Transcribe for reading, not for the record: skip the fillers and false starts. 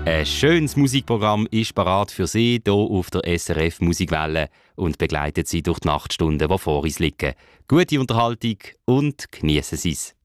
Ein schönes Musikprogramm ist parat für Sie hier auf der SRF Musikwelle und begleitet Sie durch die Nachtstunden, die vor uns liegen. Gute Unterhaltung und genießen Sie es.